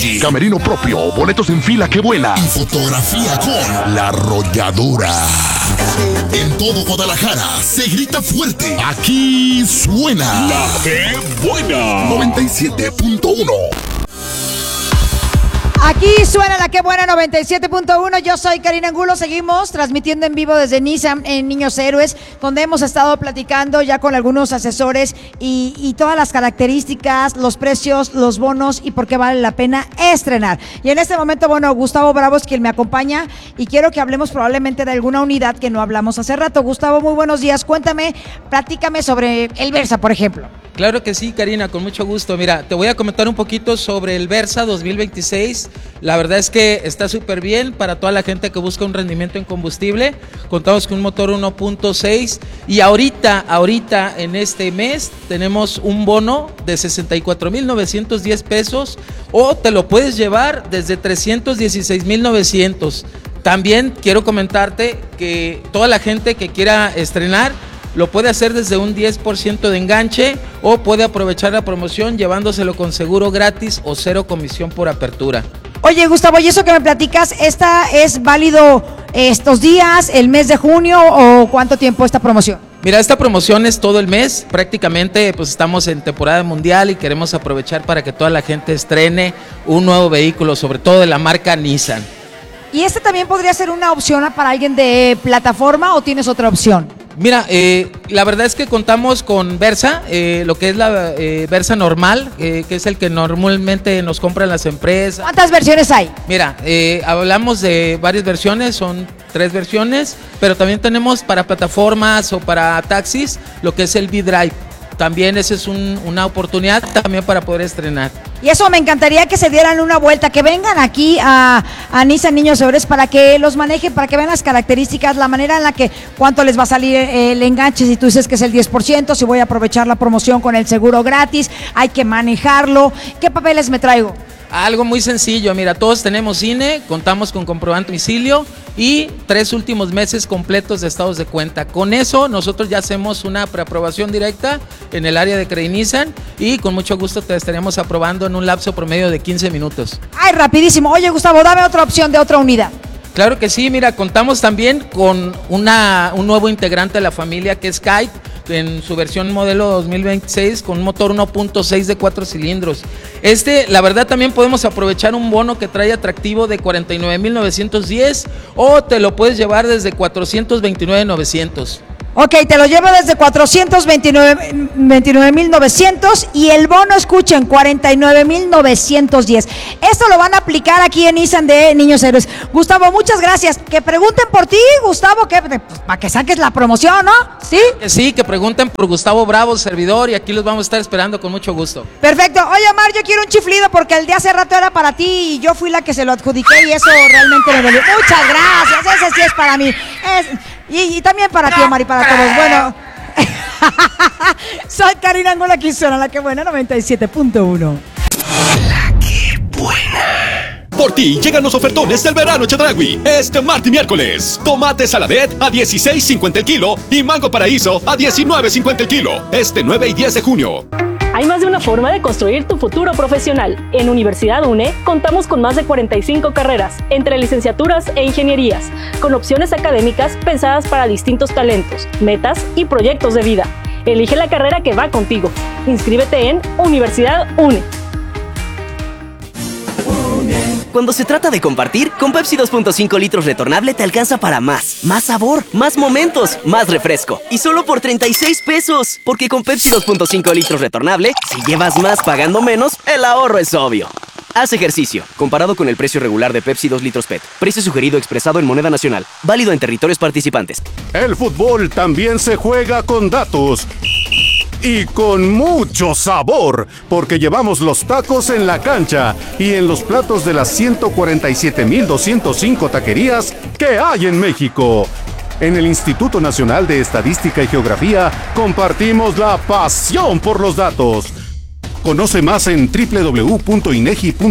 Camerino propio, boletos en fila, qué buena. Y fotografía con La Arrolladora. En todo Guadalajara se grita fuerte. Aquí suena La Qué Buena 97.1. Aquí suena La Qué Buena 97.1. Yo soy Karina Angulo. Seguimos transmitiendo en vivo desde Nissan en Niños Héroes, donde hemos estado platicando ya con algunos asesores y todas las características, los precios, los bonos y por qué vale la pena estrenar. Y en este momento, bueno, Gustavo Bravo es quien me acompaña y quiero que hablemos probablemente de alguna unidad que no hablamos hace rato. Gustavo, muy buenos días. Cuéntame, platícame sobre el Versa, por ejemplo. Claro que sí, Karina, con mucho gusto. Mira, te voy a comentar un poquito sobre el Versa 2026. La verdad es que está súper bien para toda la gente que busca un rendimiento en combustible. Contamos con un motor 1.6 y ahorita en este mes tenemos un bono de 64,910 pesos o te lo puedes llevar desde 316,900. También quiero comentarte que toda la gente que quiera estrenar lo puede hacer desde un 10% de enganche o puede aprovechar la promoción llevándoselo con seguro gratis o 0 comisión por apertura. Oye, Gustavo, ¿y eso que me platicas, esta es válido estos días, el mes de junio o cuánto tiempo esta promoción? Mira, esta promoción es todo el mes, prácticamente pues estamos en temporada mundial y queremos aprovechar para que toda la gente estrene un nuevo vehículo, sobre todo de la marca Nissan. ¿Y este también podría ser una opción para alguien de plataforma o tienes otra opción? Mira, la verdad es que contamos con Versa, lo que es la Versa normal, que es el que normalmente nos compran las empresas. ¿Cuántas versiones hay? Mira, hablamos de varias versiones, son 3 versiones, pero también tenemos para plataformas o para taxis lo que es el V-Drive. También esa es una oportunidad también para poder estrenar. Y eso me encantaría que se dieran una vuelta, que vengan aquí a Nissan Niños Héroes para que los manejen, para que vean las características, la manera en la que cuánto les va a salir el enganche, si tú dices que es el 10%, si voy a aprovechar la promoción con el seguro gratis, hay que manejarlo. ¿Qué papeles me traigo? Algo muy sencillo, mira, todos tenemos INE, contamos con comprobante de domicilio y 3 últimos meses completos de estados de cuenta. Con eso nosotros ya hacemos una preaprobación directa en el área de Nissan y con mucho gusto te estaríamos aprobando en un lapso promedio de 15 minutos. ¡Ay, rapidísimo! Oye, Gustavo, dame otra opción de otra unidad. Claro que sí, mira, contamos también con un nuevo integrante de la familia que es Kite, en su versión modelo 2026 con un motor 1.6 de 4 cilindros. La verdad también podemos aprovechar un bono que trae atractivo de 49,910 o te lo puedes llevar desde 429,900. Ok, te lo llevo desde 429,900 y el bono, escuchen, 49,910. Esto lo van a aplicar aquí en Nissan de Niños Héroes. Gustavo, muchas gracias. Que pregunten por ti, Gustavo, pues, para que saques la promoción, ¿no? ¿Sí? Sí, que pregunten por Gustavo Bravo, servidor, y aquí los vamos a estar esperando con mucho gusto. Perfecto. Oye, Omar, yo quiero un chiflido porque el de hace rato era para ti y yo fui la que se lo adjudiqué y eso realmente me dolió. Muchas gracias, ese sí es para mí. Y también para ti, Omar, y para todos. Bueno, soy Karina Angulo, aquí suena La Qué Buena 97.1. La Qué Buena. Por ti llegan los ofertones del verano Chedraui. Este martes y miércoles. Tomate saladet a 16.50 el kilo y mango paraíso a 19.50 el kilo. Este 9 y 10 de junio. Hay más de una forma de construir tu futuro profesional. En Universidad UNE contamos con más de 45 carreras, entre licenciaturas e ingenierías, con opciones académicas pensadas para distintos talentos, metas y proyectos de vida. Elige la carrera que va contigo. Inscríbete en Universidad UNE. Cuando se trata de compartir, con Pepsi 2.5 litros retornable te alcanza para más. Más sabor, más momentos, más refresco. Y solo por 36 pesos. Porque con Pepsi 2.5 litros retornable, si llevas más pagando menos, el ahorro es obvio. Haz ejercicio. Comparado con el precio regular de Pepsi 2 litros PET. Precio sugerido expresado en moneda nacional. Válido en territorios participantes. El fútbol también se juega con datos. Y con mucho sabor, porque llevamos los tacos en la cancha y en los platos de las 147,205 taquerías que hay en México. En el Instituto Nacional de Estadística y Geografía compartimos la pasión por los datos. Conoce más en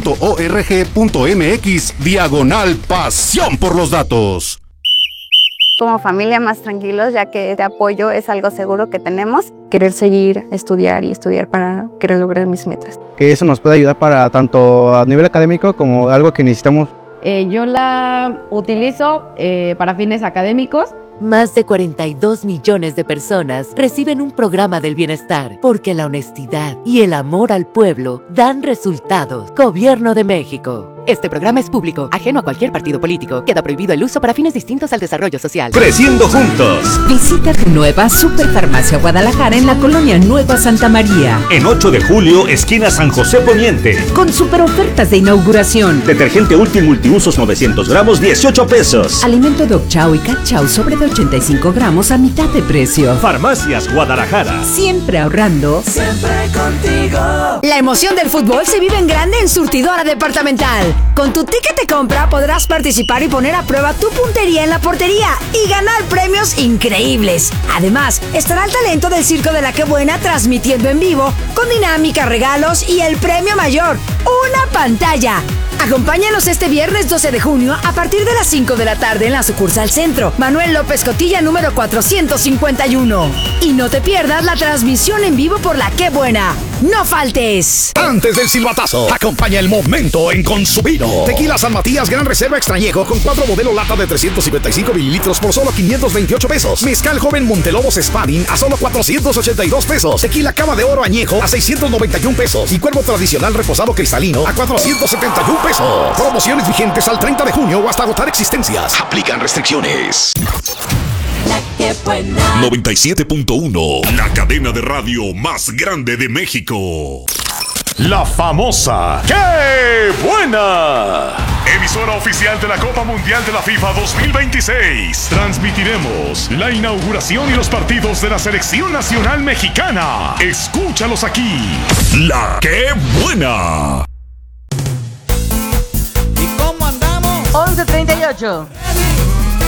www.inegi.org.mx/pasión por los datos. como familia más tranquilos, ya que este apoyo es algo seguro que tenemos. Querer seguir, estudiar y estudiar para querer lograr mis metas. Que eso nos puede ayudar para tanto a nivel académico como algo que necesitamos. Yo la utilizo para fines académicos. Más de 42 millones de personas reciben un programa del bienestar porque la honestidad y el amor al pueblo dan resultados. Gobierno de México. Este programa es público, ajeno a cualquier partido político. Queda prohibido el uso para fines distintos al desarrollo social. Creciendo juntos. Visita tu nueva Superfarmacia Guadalajara en la colonia Nueva Santa María. En 8 de julio, esquina San José Poniente. Con super ofertas de inauguración. Detergente Útil multiusos 900 gramos, 18 pesos. Alimento Dog Chow y Cat Chow sobre de 85 gramos a mitad de precio. Farmacias Guadalajara. Siempre ahorrando. Siempre contigo. La emoción del fútbol se vive en grande en Surtidora Departamental. Con tu ticket de compra podrás participar y poner a prueba tu puntería en la portería y ganar premios increíbles. Además, estará el talento del Circo de la Qué Buena transmitiendo en vivo con dinámica, regalos y el premio mayor, una pantalla. Acompáñanos este viernes 12 de junio a partir de las 5 de la tarde en la sucursal Centro, Manuel López Cotilla número 451. Y no te pierdas la transmisión en vivo por la Qué Buena. ¡No faltes! Antes del silbatazo, acompaña el momento en Consumino. Tequila San Matías Gran Reserva Extrañejo con 4 modelo lata de 355 mililitros por solo 528 pesos. Mezcal Joven Montelobos Spadin a solo 482 pesos. Tequila Cava de Oro Añejo a 691 pesos. Y Cuervo Tradicional Reposado Cristalino a 471 pesos. Promociones vigentes al 30 de junio o hasta agotar existencias. Aplican restricciones. La Qué Buena. 97.1, la cadena de radio más grande de México. La famosa ¡Qué Buena! Emisora oficial de la Copa Mundial de la FIFA 2026. Transmitiremos la inauguración y los partidos de la Selección Nacional Mexicana. Escúchalos aquí. La Qué Buena. ¿Y cómo andamos? 11:38.